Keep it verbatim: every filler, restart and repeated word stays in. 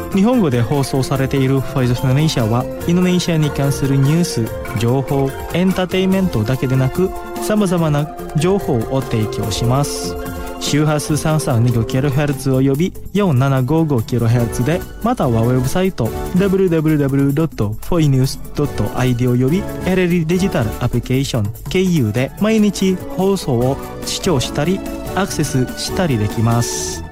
日本語で放送されているフォイスオブインドネシアはインドネシアに関するニュース、情報、エンターテインメントだけでなく様々な情報を提供します。周波数 さんさんにごキロヘルツ および よんななごごキロヘルツ で、またはウェブサイト ダブリューダブリューダブリュードットフォイニュースドットアイディー および エルエル デジタルアプリケーション経由で毎日放送を視聴したりアクセスしたりできます。